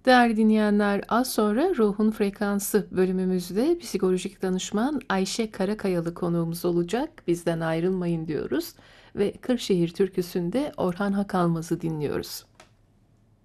Değerli dinleyenler, az sonra Ruhun Frekansı bölümümüzde psikolojik danışman Ayşe Karakayalı konuğumuz olacak. Bizden ayrılmayın diyoruz ve Kırşehir türküsünde Orhan Hakalmaz'ı dinliyoruz.